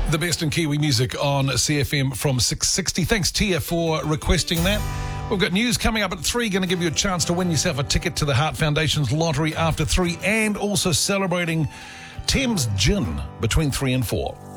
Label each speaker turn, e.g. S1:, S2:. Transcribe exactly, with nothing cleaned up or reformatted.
S1: The best in Kiwi music on C F M from six sixty. Thanks, Tia, for requesting that. We've got news coming up at three, going to give you a chance to win yourself a ticket to the Heart Foundation's lottery after three, and also celebrating Thames Gin between three and four.